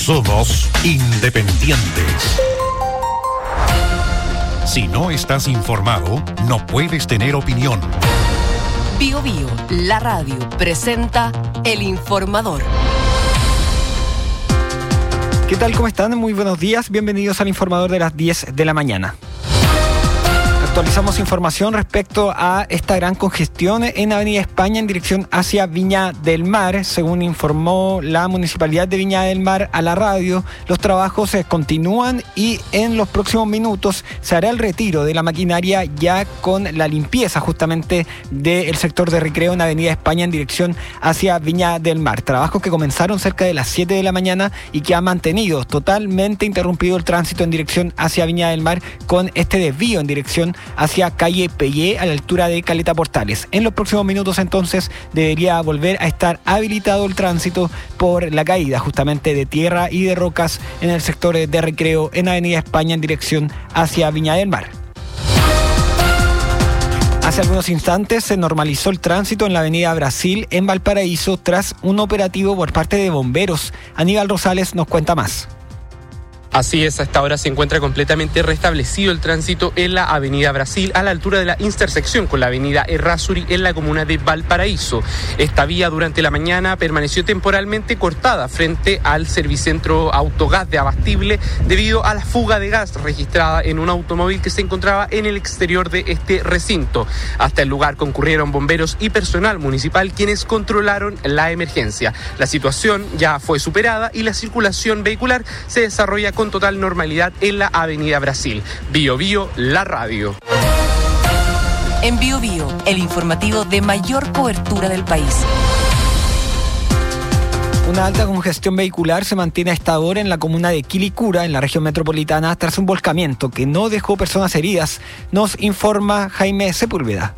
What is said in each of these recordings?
Somos independientes. Si no estás informado, no puedes tener opinión. Bio, la radio, presenta El Informador. ¿Qué tal? ¿Cómo están? Muy buenos días. Bienvenidos al Informador de las 10 de la mañana. Actualizamos información respecto a esta gran congestión en Avenida España en dirección hacia Viña del Mar. Según informó la Municipalidad de Viña del Mar a la radio, los trabajos continúan y en los próximos minutos se hará el retiro de la maquinaria ya con la limpieza justamente del sector de recreo en Avenida España en dirección hacia Viña del Mar. Trabajos que comenzaron cerca de las 7 de la mañana y que ha mantenido totalmente interrumpido el tránsito en dirección hacia Viña del Mar con este desvío en dirección hacia calle Pellé a la altura de Caleta Portales. En los próximos minutos entonces debería volver a estar habilitado el tránsito por la caída justamente de tierra y de rocas en el sector de recreo en Avenida España en dirección hacia Viña del Mar. Hace algunos instantes se normalizó el tránsito en la avenida Brasil en Valparaíso tras un operativo por parte de bomberos. Aníbal Rosales nos cuenta más. Así es, a esta hora se encuentra completamente restablecido el tránsito en la avenida Brasil a la altura de la intersección con la avenida Errázuri en la comuna de Valparaíso. Esta vía durante la mañana permaneció temporalmente cortada frente al Servicentro Autogás de Abastible debido a la fuga de gas registrada en un automóvil que se encontraba en el exterior de este recinto. Hasta el lugar concurrieron bomberos y personal municipal quienes controlaron la emergencia. La situación ya fue superada y la circulación vehicular se desarrolla con total normalidad en la avenida Brasil. Bio, la radio. En Bio, el informativo de mayor cobertura del país. Una alta congestión vehicular se mantiene a esta hora en la comuna de Quilicura, en la región metropolitana, tras un volcamiento que no dejó personas heridas, nos informa Jaime Sepúlveda.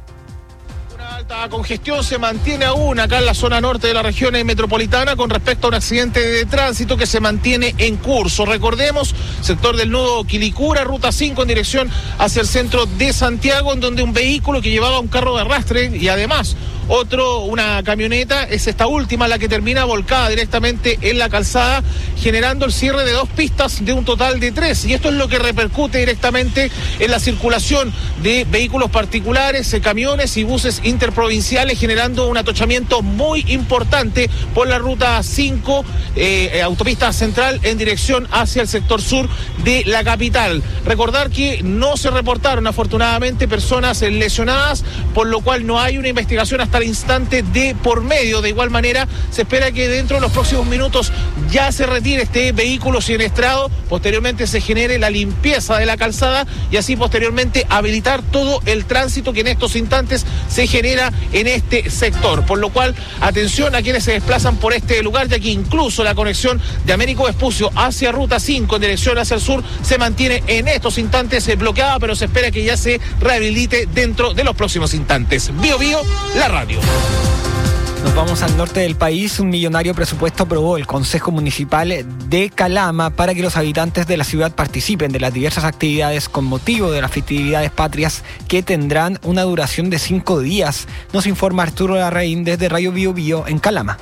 La congestión se mantiene aún acá en la zona norte de la región metropolitana con respecto a un accidente de tránsito que se mantiene en curso. Recordemos, sector del nudo Quilicura, ruta 5 en dirección hacia el centro de Santiago, en donde un vehículo que llevaba un carro de arrastre y además una camioneta, es esta última la que termina volcada directamente en la calzada, generando el cierre de 2 pistas de un total de 3. Y esto es lo que repercute directamente en la circulación de vehículos particulares, camiones y buses interprovinciales, generando un atochamiento muy importante por la ruta 5, autopista central en dirección hacia el sector sur de la capital. Recordar que no se reportaron afortunadamente personas lesionadas, por lo cual no hay una investigación hasta el instante de por medio. De igual manera, se espera que dentro de los próximos minutos ya se retire este vehículo siniestrado, posteriormente se genere la limpieza de la calzada y así posteriormente habilitar todo el tránsito que en estos instantes se genera en este sector. Por lo cual, atención a quienes se desplazan por este lugar, ya que incluso la conexión de Américo Vespucio hacia ruta 5 en dirección hacia el sur se mantiene en estos instantes bloqueada, pero se espera que ya se rehabilite dentro de los próximos instantes. Bio, la radio. Nos vamos al norte del país. Un millonario presupuesto aprobó el Consejo Municipal de Calama para que los habitantes de la ciudad participen de las diversas actividades con motivo de las festividades patrias que tendrán una duración de 5 días. Nos informa Arturo Larraín desde Radio Bio en Calama.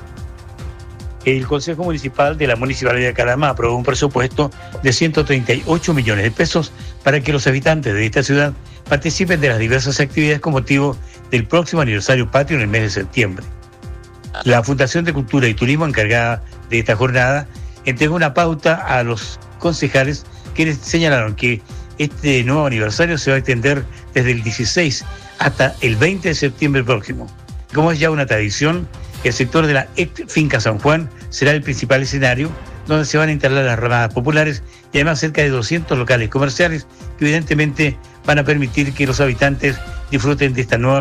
El Consejo Municipal de la Municipalidad de Calama aprobó un presupuesto de 138 millones de pesos para que los habitantes de esta ciudad participen de las diversas actividades con motivo del próximo aniversario patrio en el mes de septiembre. La Fundación de Cultura y Turismo, encargada de esta jornada, entregó una pauta a los concejales quienes señalaron que este nuevo aniversario se va a extender desde el 16 hasta el 20 de septiembre próximo. Como es ya una tradición, el sector de la ex Finca San Juan será el principal escenario donde se van a instalar las ramadas populares y además cerca de 200 locales comerciales que evidentemente van a permitir que los habitantes disfruten de esta nueva